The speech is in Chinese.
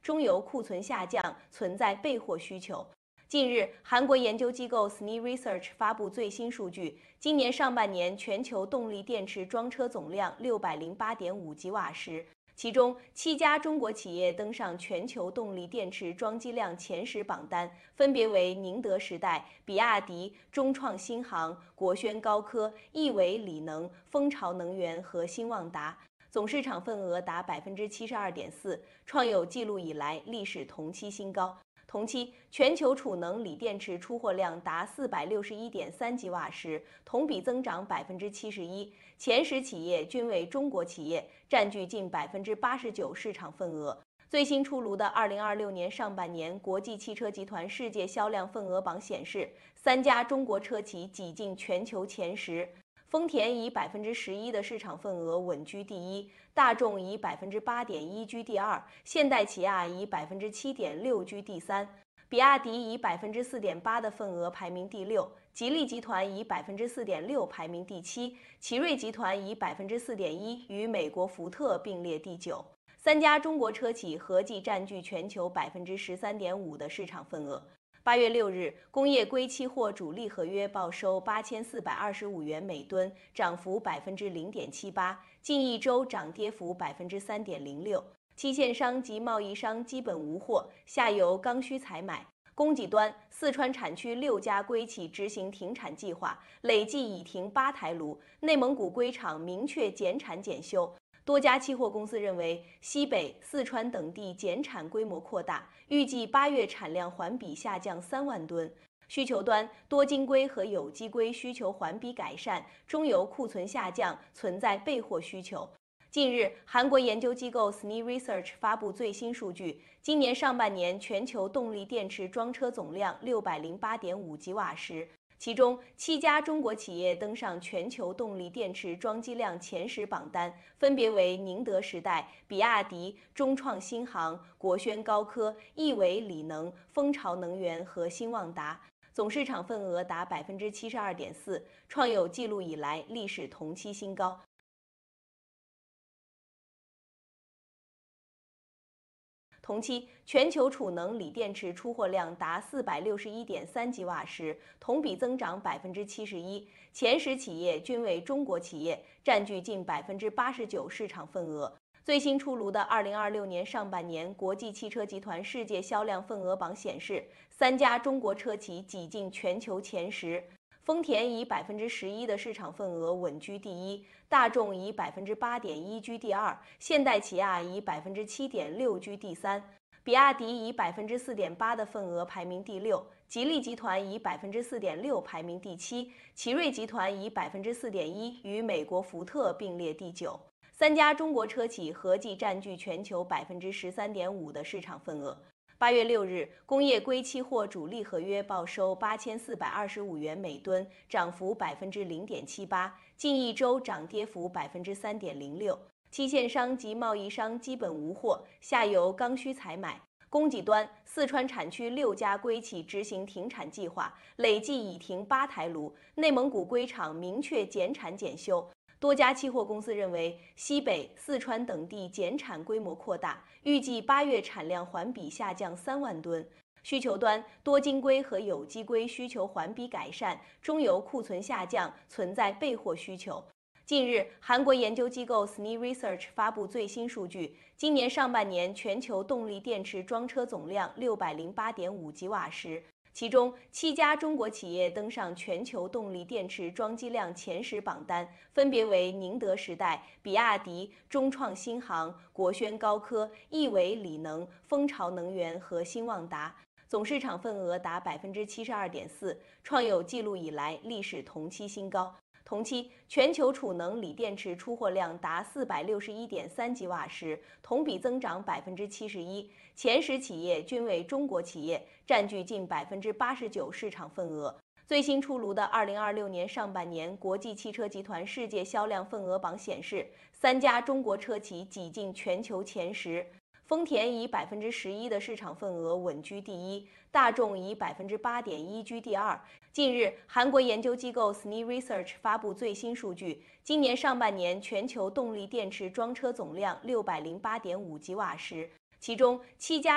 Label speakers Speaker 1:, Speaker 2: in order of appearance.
Speaker 1: 中油库存下降，存在备货需求。近日，韩国研究机构 SNI Research 发布最新数据，今年上半年全球动力电池装车总量608.5吉瓦时，其中7家中国企业登上全球动力电池装机量前10榜单，分别为宁德时代、比亚迪、中创新航、国轩高科、亿维锂能、蜂巢能源和兴旺达。总市场份额达72.4%，创有记录以来历史同期新高。同期，全球储能锂电池出货量达461.3吉瓦时，同比增长71%，前10企业均为中国企业，占据近89%市场份额。最新出炉的2026年上半年国际汽车集团世界销量份额榜显示，3家中国车企挤进全球前10。丰田以11%的市场份额稳居第一，大众以8.1%居第二，现代起亚以7.6%居第三，比亚迪以4.8%的份额排名第六，吉利集团以4.6%排名第七，奇瑞集团以4.1%与美国福特并列第9。3家中国车企合计占据全球13.5%的市场份额。8月6日，工业硅期货主力合约报收8425元每吨，涨幅0.78%，近一周涨跌幅3.06%。期限商及贸易商基本无货，下游刚需采买。供给端，四川产区6家硅企执行停产计划，累计已停8台炉。内蒙古硅厂明确减产减休。多家期货公司认为，西北、四川等地减产规模扩大，预计8月产量环比下降3万吨。需求端，多晶硅和有机硅需求环比改善，中油库存下降，存在备货需求。近日，韩国研究机构 SNI Research 发布最新数据，今年上半年全球动力电池装车总量608.5吉瓦时，其中7家中国企业登上全球动力电池装机量前10榜单，分别为宁德时代、比亚迪、中创新航、国轩高科、亿维锂能、蜂巢能源和兴旺达。总市场份额达72.4%，创有记录以来历史同期新高。同期，全球储能锂电池出货量达461.3吉瓦时，同比增长71%，前10企业均为中国企业，占据近89%市场份额。最新出炉的2026年上半年国际汽车集团世界销量份额榜显示，3家中国车企挤进全球前10。丰田以11%的市场份额稳居第一，大众以8.1%居第二，现代起亚以7.6%居第三，比亚迪以4.8%的份额排名第六，吉利集团以4.6%排名第七，奇瑞集团以4.1%与美国福特并列第9。3家中国车企合计占据全球13.5%的市场份额。8月6日，工业硅期货主力合约报收8425元每吨，涨幅0.78%，近一周涨跌幅3.06%。期限商及贸易商基本无货，下游刚需采买。供给端，四川产区6家硅企执行停产计划，累计已停8台炉。内蒙古硅厂明确减产减休。多家期货公司认为，西北、四川等地减产规模扩大，预计8月产量环比下降3万吨。需求端，多晶硅和有机硅需求环比改善，中油库存下降，存在备货需求。近日，韩国研究机构 SNI Research 发布最新数据，今年上半年全球动力电池装车总量608.5吉瓦时，其中7家中国企业登上全球动力电池装机量前10榜单，分别为宁德时代、比亚迪、中创新航、国轩高科、亿维锂能、蜂巢能源和兴旺达。总市场份额达72.4%，创有记录以来历史同期新高。同期，全球储能锂电池出货量达461.3吉瓦时，同比增长71%，前10企业均为中国企业，占据近89%市场份额。最新出炉的2026年上半年国际汽车集团世界销量份额榜显示，3家中国车企挤进全球前10。丰田以11%的市场份额稳居第一，大众以8.1%居第二。近日，韩国研究机构 SNI Research 发布最新数据，今年上半年全球动力电池装车总量608.5吉瓦时，其中7家